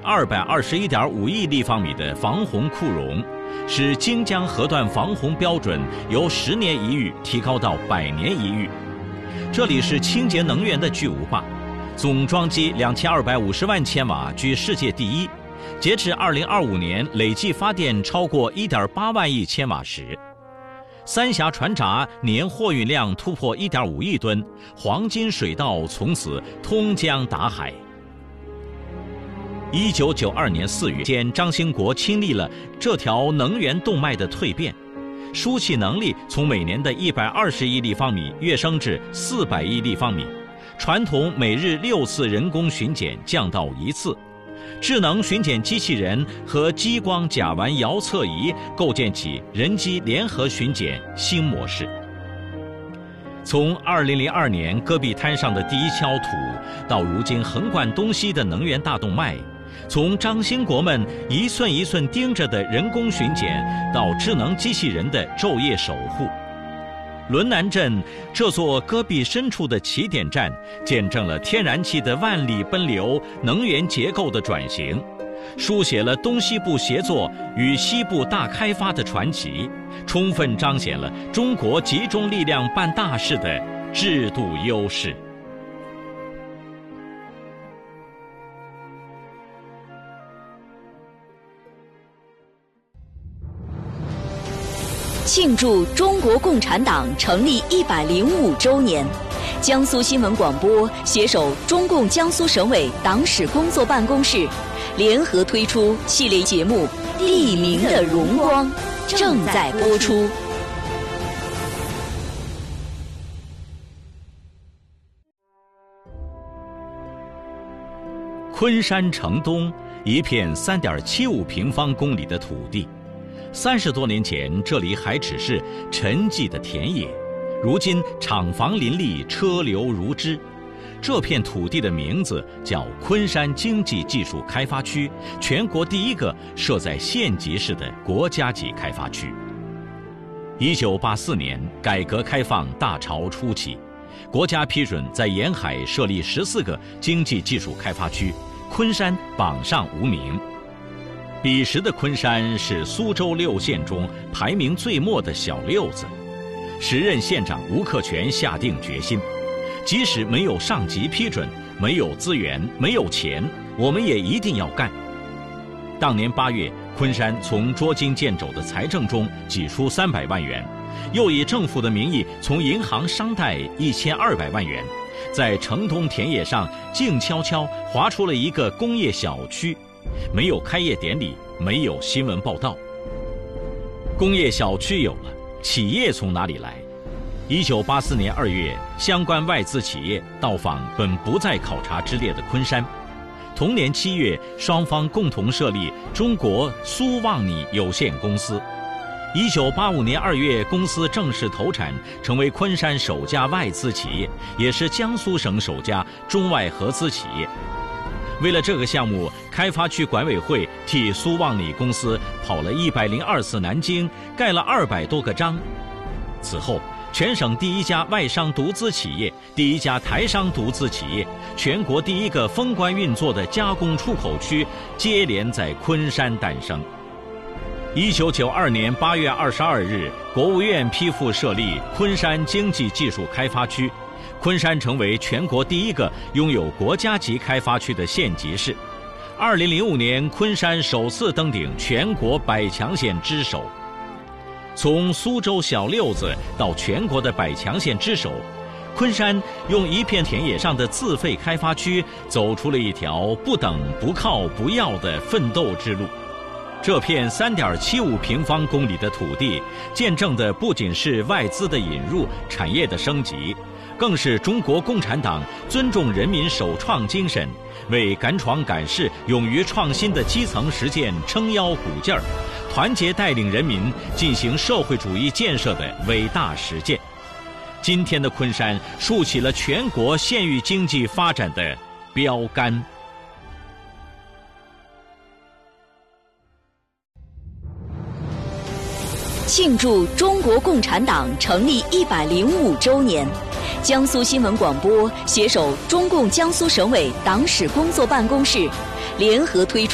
221.5亿立方米的防洪库容，使京江河段防洪标准由10年一遇提高到100年一遇。这里是清洁能源的巨无霸，总装机2250万千瓦，居世界第一。截至2025年，累计发电超过1.8万亿千瓦时。三峡船闸年货运量突破1.5亿吨，黄金水道从此通江达海。1992年4月间，张兴国亲历了这条能源动脉的蜕变，输气能力从每年的120亿立方米跃升至400亿立方米，传统每日6次人工巡检降到1次。智能巡检机器人和激光甲烷遥测仪构建起人机联合巡检新模式。从2002年戈壁滩上的第一锹土，到如今横贯东西的能源大动脉，从张兴国们一寸一寸盯着的人工巡检，到智能机器人的昼夜守护。仑南镇这座戈壁深处的起点站，见证了天然气的万里奔流、能源结构的转型，书写了东西部协作与西部大开发的传奇，充分彰显了中国集中力量办大事的制度优势。 庆祝中国共产党成立105周年，江苏新闻广播携手中共江苏省委党史工作办公室，联合推出系列节目《地名的荣光》，正在播出。 昆山城东一片3.75平方公里的土地。30多年前，这里还只是沉寂的田野，如今厂房林立，车流如织。这片土地的名字叫昆山经济技术开发区，全国第一个设在县级市的国家级开发区。1984年，改革开放大潮初期，国家批准在沿海设立14个经济技术开发区，昆山榜上无名。彼时的昆山是苏州6县中排名最末的小六子，时任县长吴克权下定决心，即使没有上级批准，没有资源，没有钱，我们也一定要干。当年8月，昆山从捉襟见肘的财政中挤出300万元，又以政府的名义从银行商贷1200万元，在城东田野上静悄悄划出了一个工业小区。没有开业典礼，没有新闻报道。工业小区有了，企业从哪里来？1984年2月，相关外资企业到访本不在考察之列的昆山。同年7月，双方共同设立中国苏旺拟有限公司。1985年2月，公司正式投产，成为昆山首家外资企业，也是江苏省首家中外合资企业。为了这个项目，开发区管委会替苏旺拟公司跑了102次南京，盖了200多个章。此后，全省第一家外商独资企业，第一家台商独资企业，全国第一个封关运作的加工出口区，接连在昆山诞生。1992年8月22日，国务院批复设立昆山经济技术开发区。昆山成为全国第一个拥有国家级开发区的县级市。2005年，昆山首次登顶全国100强县之首。从苏州小六子到全国的100强县之首，昆山用一片田野上的自费开发区，走出了一条不等、不靠、不要的奋斗之路。这片3.75平方公里的土地，见证的不仅是外资的引入、产业的升级，更是中国共产党尊重人民首创精神，为敢闯敢试、勇于创新的基层实践撑腰鼓劲儿，团结带领人民进行社会主义建设的伟大实践。今天的昆山竖起了全国县域经济发展的标杆。 庆祝中国共产党成立105周年，江苏新闻广播携手中共江苏省委党史工作办公室，联合推出